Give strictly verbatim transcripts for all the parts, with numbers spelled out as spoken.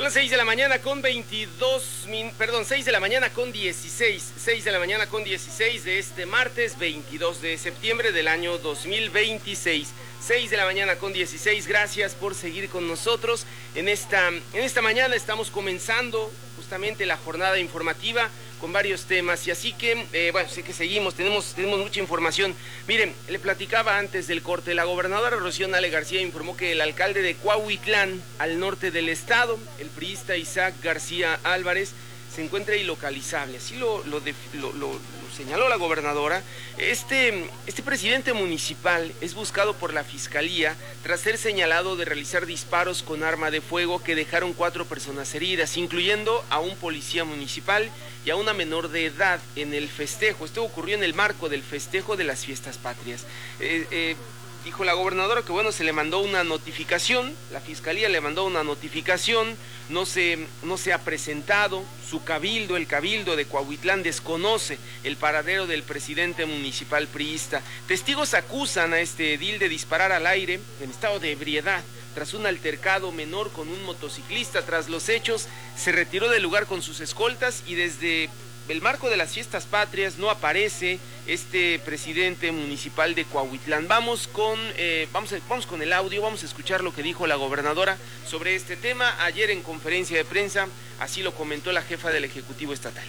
Son las seis de la mañana con veintidós, min, perdón, seis de la mañana con dieciséis, seis de la mañana con dieciséis de este martes veintidós de septiembre del año dos mil veintiséis. seis de la mañana con dieciséis, gracias por seguir con nosotros. En esta, en esta mañana estamos comenzando justamente la jornada informativa con varios temas, y así que, eh, bueno, sé que seguimos, tenemos, tenemos mucha información. Miren, le platicaba antes del corte, la gobernadora Rocío Nale García informó que el alcalde de Cuautitlán, al norte del estado, el priista Isaac García Álvarez, se encuentra ilocalizable, así lo, lo, de, lo, lo, lo señaló la gobernadora. Este, este presidente municipal es buscado por la fiscalía tras ser señalado de realizar disparos con arma de fuego que dejaron cuatro personas heridas, incluyendo a un policía municipal y a una menor de edad en el festejo. Esto ocurrió en el marco del festejo de las fiestas patrias. Eh, eh, Dijo la gobernadora que, bueno, se le mandó una notificación, la fiscalía le mandó una notificación, no se, no se ha presentado, su cabildo, el cabildo de Cuautitlán, desconoce el paradero del presidente municipal priista. Testigos acusan a este edil de disparar al aire en estado de ebriedad tras un altercado menor con un motociclista. Tras los hechos, se retiró del lugar con sus escoltas y desde el marco de las fiestas patrias no aparece este presidente municipal de Cuautitlán. Vamos con, eh, vamos, a, vamos con el audio, vamos a escuchar lo que dijo la gobernadora sobre este tema. Ayer en conferencia de prensa, así lo comentó la jefa del Ejecutivo Estatal.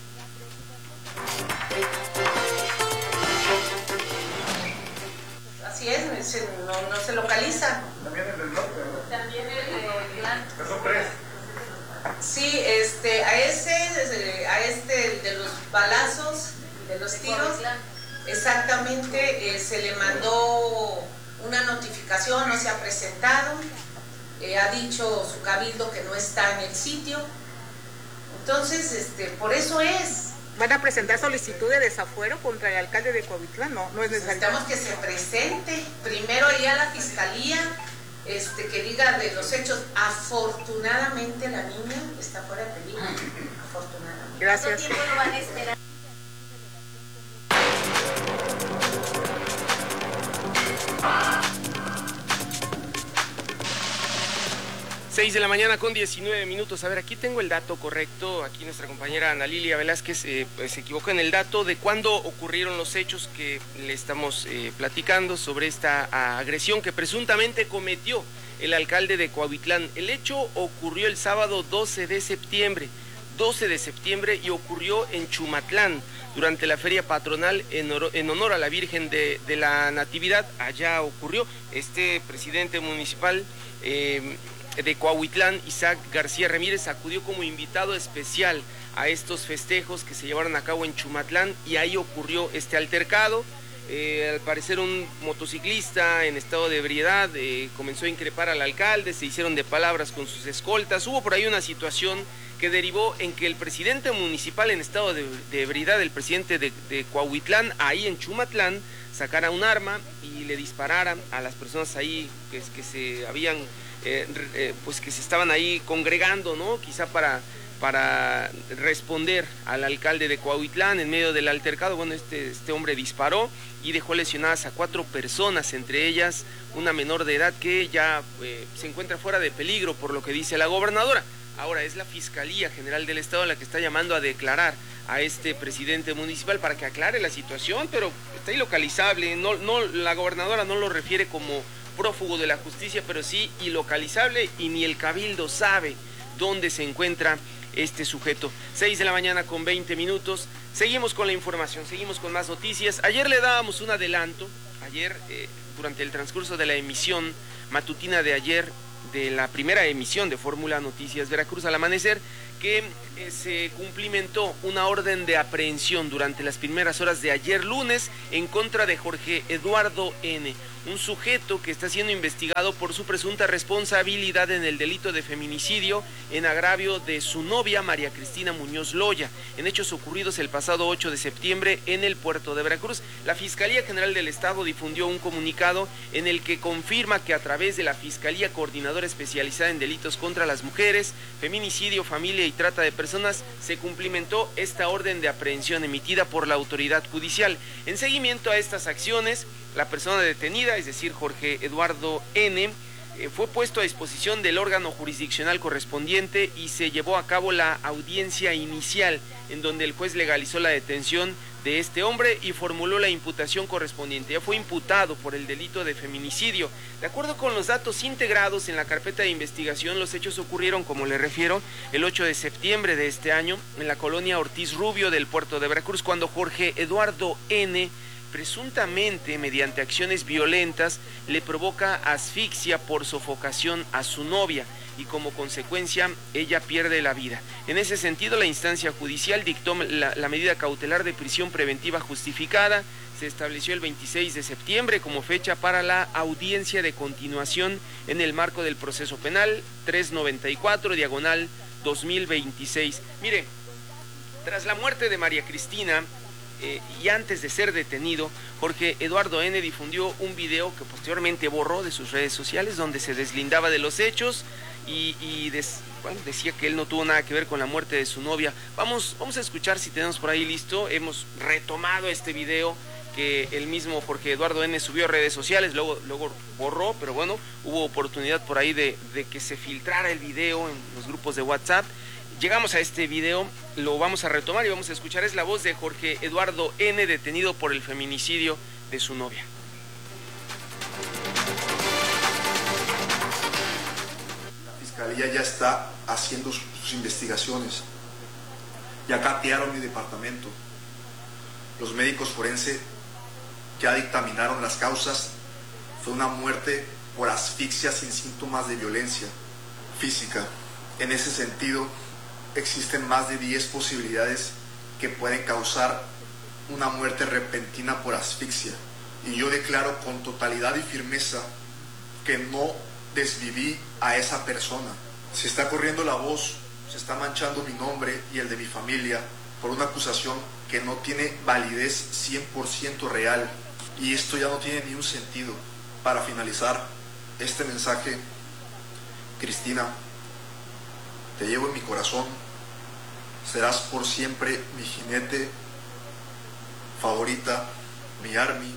Así es, no, no se localiza. También el del norte, ¿verdad? También el de Plan. Son tres. Sí, este, a ese, a este de los balazos, de los tiros, exactamente, eh, se le mandó una notificación, no se ha presentado, eh, ha dicho su cabildo que no está en el sitio, entonces, este, por eso es. ¿Van a presentar solicitud de desafuero contra el alcalde de Cuautitlán? No, no es necesario. Necesitamos que se presente, primero ir a la fiscalía, Este, que diga de los hechos. Afortunadamente la niña está fuera de peligro. Afortunadamente. Gracias. ¿Cuánto tiempo lo van a esperar? seis de la mañana con diecinueve minutos. A ver, aquí tengo el dato correcto. Aquí nuestra compañera Ana Lilia Velázquez eh, pues, se equivocó en el dato de cuándo ocurrieron los hechos que le estamos eh, platicando sobre esta agresión que presuntamente cometió el alcalde de Cuautitlán. El hecho ocurrió el sábado doce de septiembre, doce de septiembre, y ocurrió en Chumatlán durante la feria patronal en, oro, en honor a la Virgen de, de la Natividad. Allá ocurrió. Este presidente municipal eh, de Cuautitlán, Isaac García Ramírez, acudió como invitado especial a estos festejos que se llevaron a cabo en Chumatlán, y ahí ocurrió este altercado. Eh, al parecer un motociclista en estado de ebriedad eh, comenzó a increpar al alcalde, se hicieron de palabras con sus escoltas. Hubo por ahí una situación que derivó en que el presidente municipal en estado de, de ebriedad, el presidente de, de Cuautitlán, ahí en Chumatlán, sacara un arma y le disparara a las personas ahí que, que se habían Eh, eh, pues que se estaban ahí congregando, ¿no? Quizá para, para responder al alcalde de Cuautitlán. En medio del altercado, bueno, este, este hombre disparó y dejó lesionadas a cuatro personas, entre ellas una menor de edad que ya eh, se encuentra fuera de peligro, por lo que dice la gobernadora. Ahora es la Fiscalía General del Estado la que está llamando a declarar a este presidente municipal para que aclare la situación, pero está ilocalizable. No, no, la gobernadora no lo refiere como prófugo de la justicia, pero sí ilocalizable, y ni el cabildo sabe dónde se encuentra este sujeto. seis de la mañana con veinte minutos. Seguimos con la información, seguimos con más noticias. Ayer le dábamos un adelanto, ayer eh, durante el transcurso de la emisión matutina de ayer, de la primera emisión de Fórmula Noticias Veracruz al amanecer, que eh, se cumplimentó una orden de aprehensión durante las primeras horas de ayer lunes en contra de Jorge Eduardo N., un sujeto que está siendo investigado por su presunta responsabilidad en el delito de feminicidio en agravio de su novia María Cristina Muñoz Loya, en hechos ocurridos el pasado ocho de septiembre en el puerto de Veracruz. La Fiscalía General del Estado difundió un comunicado en el que confirma que a través de la Fiscalía Coordinadora Especializada en Delitos contra las Mujeres, Feminicidio, Familia y Trata de Personas, se cumplimentó esta orden de aprehensión emitida por la autoridad judicial. En seguimiento a estas acciones, la persona detenida, es decir, Jorge Eduardo N., eh, fue puesto a disposición del órgano jurisdiccional correspondiente y se llevó a cabo la audiencia inicial, en donde el juez legalizó la detención de este hombre y formuló la imputación correspondiente. Ya fue imputado por el delito de feminicidio. De acuerdo con los datos integrados en la carpeta de investigación, los hechos ocurrieron, como le refiero, el ocho de septiembre de este año en la colonia Ortiz Rubio del puerto de Veracruz, cuando Jorge Eduardo N., presuntamente mediante acciones violentas, le provoca asfixia por sofocación a su novia y como consecuencia ella pierde la vida. En ese sentido, la instancia judicial dictó la, la medida cautelar de prisión preventiva justificada. Se estableció el veintiséis de septiembre como fecha para la audiencia de continuación en el marco del proceso penal trescientos noventa y cuatro, diagonal dos mil veintiséis. Mire, tras la muerte de María Cristina, Eh, y antes de ser detenido, Jorge Eduardo N. difundió un video que posteriormente borró de sus redes sociales, donde se deslindaba de los hechos y, y des, bueno, decía que él no tuvo nada que ver con la muerte de su novia. Vamos, vamos a escuchar si tenemos por ahí listo. Hemos retomado este video que el mismo Jorge Eduardo N. subió a redes sociales, luego, luego borró, pero bueno, hubo oportunidad por ahí de, de que se filtrara el video en los grupos de WhatsApp. Llegamos a este video, lo vamos a retomar y vamos a escuchar. Es la voz de Jorge Eduardo N., detenido por el feminicidio de su novia. La fiscalía ya está haciendo sus investigaciones. Ya catearon mi departamento. Los médicos forenses ya dictaminaron las causas. Fue una muerte por asfixia sin síntomas de violencia física. En ese sentido, existen más de diez posibilidades que pueden causar una muerte repentina por asfixia. Y yo declaro con totalidad y firmeza que no desviví a esa persona. Se está corriendo la voz, se está manchando mi nombre y el de mi familia por una acusación que no tiene validez cien por ciento real. Y esto ya no tiene ni un sentido. Para finalizar este mensaje, Cristina, te llevo en mi corazón, serás por siempre mi jinete favorita, mi army.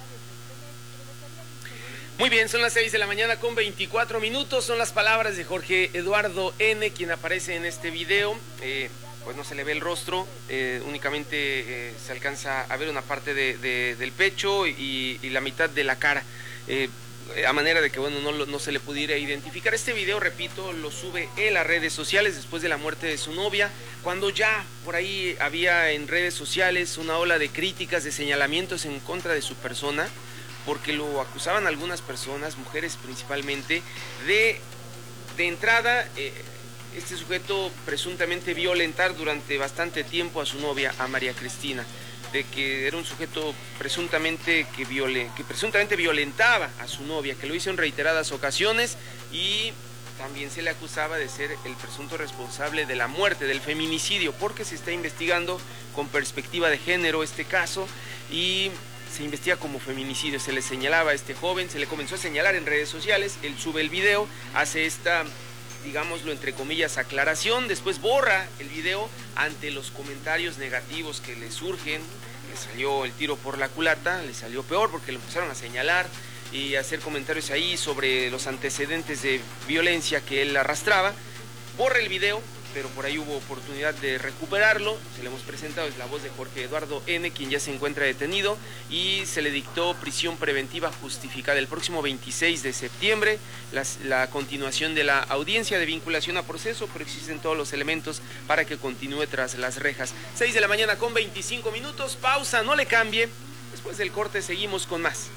Muy bien, son las seis de la mañana con veinticuatro minutos, son las palabras de Jorge Eduardo N., quien aparece en este video. Eh, pues no se le ve el rostro, eh, únicamente eh, se alcanza a ver una parte de, de, del pecho y, y la mitad de la cara. Eh, a manera de que bueno no, no se le pudiera identificar. Este video, repito, lo sube él a redes sociales después de la muerte de su novia, cuando ya por ahí había en redes sociales una ola de críticas, de señalamientos en contra de su persona, porque lo acusaban algunas personas, mujeres principalmente, de, de entrada, eh, este sujeto presuntamente violentar durante bastante tiempo a su novia, a María Cristina, de que era un sujeto presuntamente que, viole, que presuntamente violentaba a su novia, que lo hizo en reiteradas ocasiones, y también se le acusaba de ser el presunto responsable de la muerte, del feminicidio, porque se está investigando con perspectiva de género este caso y se investiga como feminicidio. Se le señalaba a este joven, se le comenzó a señalar en redes sociales, él sube el video, hace esta, digámoslo entre comillas, aclaración, después borra el video ante los comentarios negativos que le surgen. Le salió el tiro por la culata, le salió peor porque lo empezaron a señalar y a hacer comentarios ahí sobre los antecedentes de violencia que él arrastraba. Borra el video, pero por ahí hubo oportunidad de recuperarlo. Se le hemos presentado, es la voz de Jorge Eduardo N., quien ya se encuentra detenido y se le dictó prisión preventiva justificada el próximo veintiséis de septiembre, las, la continuación de la audiencia de vinculación a proceso, pero existen todos los elementos para que continúe tras las rejas. seis de la mañana con veinticinco minutos, pausa, no le cambie, después del corte seguimos con más.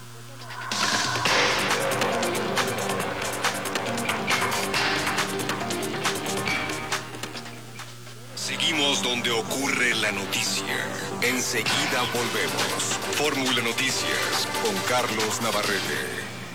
Seguimos donde ocurre la noticia. Enseguida volvemos. Fórmula Noticias con Carlos Navarrete.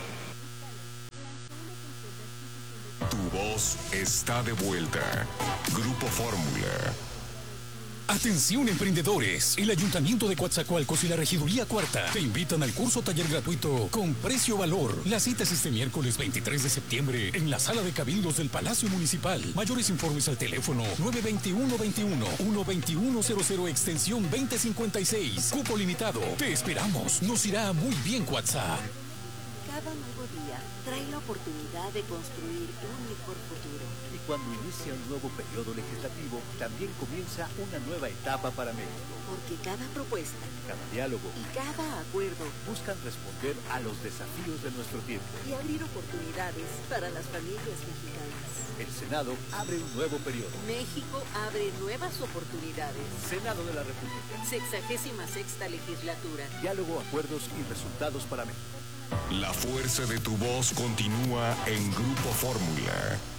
Tu voz está de vuelta. Grupo Fórmula. Atención emprendedores, el Ayuntamiento de Coatzacoalcos y la Regiduría Cuarta te invitan al curso taller gratuito con precio valor. La cita es este miércoles veintitrés de septiembre en la sala de cabildos del Palacio Municipal. Mayores informes al teléfono nueve dos uno, veintiuno, uno veintiuno cero cero extensión veinte cincuenta y seis. Cupo limitado. Te esperamos. Nos irá muy bien, Coatzacoalcos. Cada nuevo día trae la oportunidad de construir un mejor futuro. Y cuando inicia un nuevo periodo legislativo, también comienza una nueva etapa para México. Porque cada propuesta, cada diálogo y cada acuerdo buscan responder a los desafíos de nuestro tiempo y abrir oportunidades para las familias mexicanas. El Senado abre un nuevo periodo. México abre nuevas oportunidades. Senado de la República. Sexagésima sexta legislatura. Diálogo, acuerdos y resultados para México. La fuerza de tu voz continúa en Grupo Fórmula.